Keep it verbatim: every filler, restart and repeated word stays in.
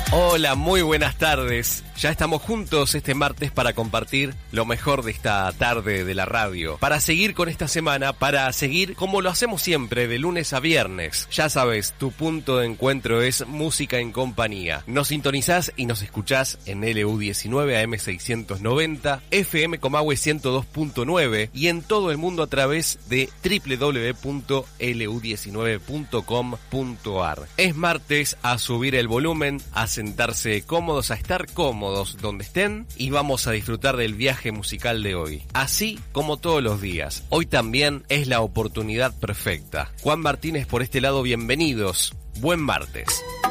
Hola, muy buenas tardes. Ya estamos juntos este martes para compartir lo mejor de esta tarde de la radio. Para seguir con esta semana, para seguir como lo hacemos siempre, de lunes a viernes. Ya sabes, tu punto de encuentro es Música en Compañía. Nos sintonizás y nos escuchás en L U diecinueve A M seiscientos noventa, F M Comahue ciento dos punto nueve y en todo el mundo a través de doble u doble u doble u punto L U diecinueve punto com punto a r. Es martes, a subir el volumen, a sentarse cómodos, a estar cómodos donde estén y vamos a disfrutar del viaje musical de hoy. Así como todos los días, hoy también es la oportunidad perfecta. Juan Martínez por este lado, bienvenidos. Buen martes.